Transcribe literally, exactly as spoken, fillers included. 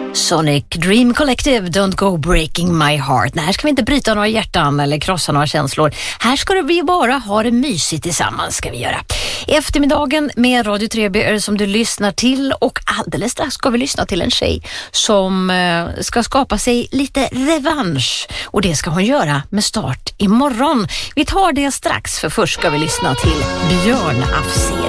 Sonic Dream Collective, Don't Go Breaking My Heart. Nej, här ska vi inte bryta några hjärtan eller krossa några känslor. Här ska vi bara ha det mysigt tillsammans, ska vi göra. Eftermiddagen med Radio tre B är som du lyssnar till, och alldeles strax ska vi lyssna till en tjej som eh, ska skapa sig lite revansch. Och det ska hon göra med start imorgon. Vi tar det strax, för först ska vi lyssna till Björn Afzelius.